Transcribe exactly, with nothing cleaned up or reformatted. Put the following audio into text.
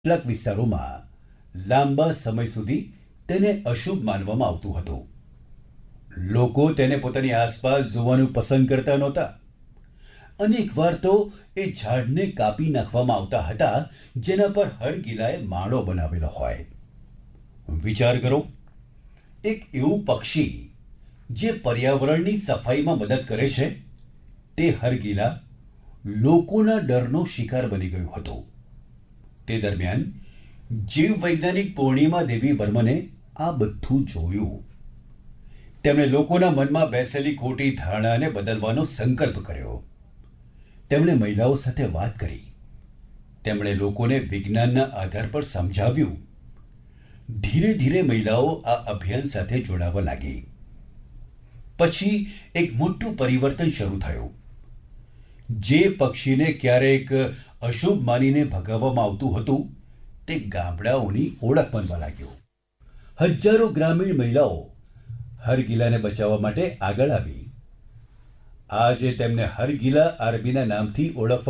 કેટલાક વિસ્તારોમાં લાંબા સમય સુધી તેને અશુભ માનવામાં આવતું હતું। લોકો તેને પોતાની આસપાસ જોવાનું પસંદ કરતા નહોતા। અનેકવાર તો એ ઝાડને કાપી નાખવામાં આવતા હતા જેના પર હરગિલાએ માળો બનાવેલો હોય। વિચાર કરો, એક એવું પક્ષી જે પર્યાવરણની સફાઈમાં મદદ કરે છે, તે હરગિલા લોકોના ડરનો શિકાર બની ગયું હતું। તે દરમિયાન જીવવૈજ્ઞાનિક પૂર્ણિમા દેવી બર્મને આ બધું જોયું। તેમણે લોકોના મનમાં બેસેલી ખોટી ધારણાને બદલવાનો સંકલ્પ કર્યો। તેમણે મહિલાઓ સાથે વાત કરી, તેમણે લોકોને વિજ્ઞાનના આધાર પર સમજાવ્યું। ધીરે ધીરે મહિલાઓ આ અભિયાન સાથે જોડાવા લાગી। પછી એક મોટું પરિવર્તન શરૂ થયું। જે પક્ષીને ક્યારેક અશુભ માનીને ભગાવવામાં આવતું હતું, તે ગામડાઓની ઓળખ બનવા લાગ્યું। હજારો ગ્રામીણ મહિલાઓ હરગિલાને બચાવવા માટે આગળ આવી। આજે તેમને હરગિલા આર્મીના નામથી ઓળખવામાં